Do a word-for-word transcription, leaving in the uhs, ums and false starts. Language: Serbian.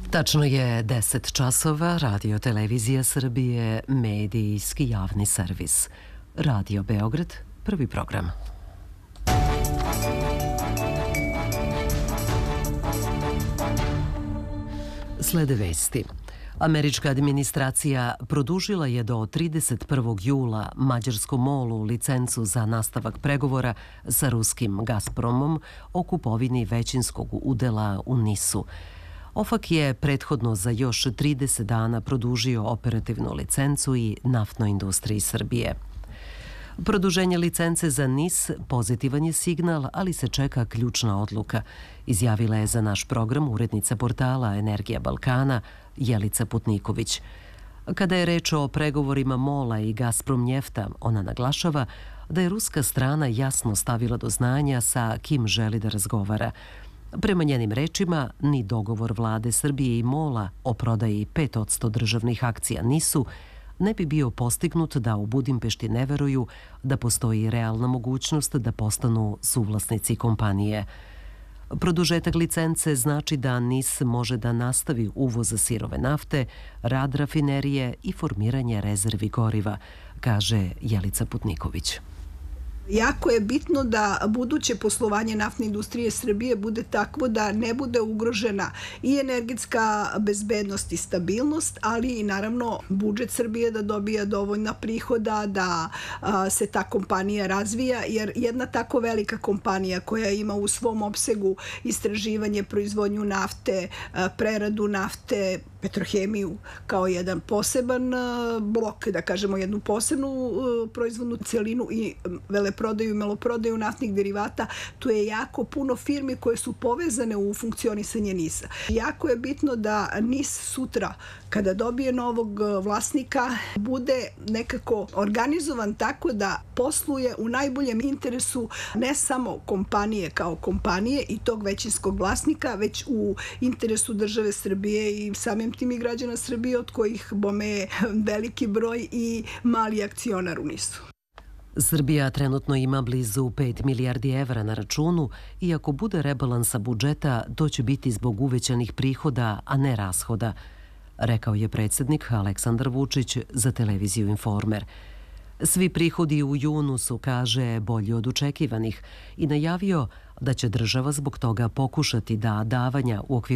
Tačno je deset časova, Radio Televizija Srbije, medijski javni servis. Radio Beograd, prvi program. Slede vesti. Američka administracija produžila je do trideset prvog jula mađarskom MOL-u licencu za nastavak pregovora sa ruskim Gazpromom o kupovini većinskog udela u NIS-u. OFAK je prethodno za još trideset dana produžio operativnu licencu i naftnoj industriji Srbije. Produženje licence za NIS pozitivan je signal, ali se čeka ključna odluka, izjavila je za naš program urednica portala Energija Balkana Jelica Putniković. Kada je reč o pregovorima MOL-a i Gazprom Njefta, ona naglašava da je ruska strana jasno stavila do znanja sa kim želi da razgovara. Prema njenim rečima, ni dogovor vlade Srbije i MOL-a o prodaji pet posto državnih akcija NIS-u ne bi bio postignut da u Budimpešti ne veruju da postoji realna mogućnost da postanu suvlasnici kompanije. Produžetak licence znači da NIS može da nastavi uvoz sirove nafte, rad rafinerije i formiranje rezervi goriva, kaže Jelica Putniković. Jako je bitno da buduće poslovanje naftne industrije Srbije bude takvo da ne bude ugrožena i energetska bezbednost i stabilnost, ali i naravno budžet Srbije da dobija dovoljna prihoda, da a, se ta kompanija razvija, jer jedna tako velika kompanija koja ima u svom opsegu istraživanje, proizvodnju nafte, a, preradu nafte, petrohemiju kao jedan poseban a, blok, da kažemo jednu posebnu a, proizvodnu celinu i veleprodaju i maloprodaju naftnih derivata, tu je jako puno firmi koje su povezane u funkcionisanje NIS-a. Jako je bitno da NIS sutra, kada dobije novog vlasnika, bude nekako organizovan tako da posluje u najboljem interesu ne samo kompanije kao kompanije i tog većinskog vlasnika, već u interesu države Srbije i samim tim i građana Srbije, od kojih bome je veliki broj i mali akcionar u NIS-u. Srbija trenutno ima blizu pet milijardi evra na računu i ako bude rebalansa budžeta, to će biti zbog uvećanih prihoda, a ne rashoda, rekao je predsjednik Aleksandar Vučić za televiziju Informer. Svi prihodi u junu su, kaže, bolji od očekivanih i najavio da će država zbog toga pokušati da davanja u okviru